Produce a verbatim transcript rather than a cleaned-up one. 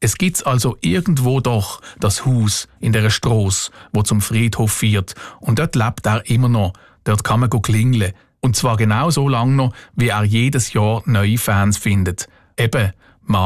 Es gibt also irgendwo doch das Haus in der Strasse, wo zum Friedhof führt. Und dort lebt er immer noch. Dort kann man klingeln. Und zwar genau so lange noch, wie er jedes Jahr neue Fans findet. Eben,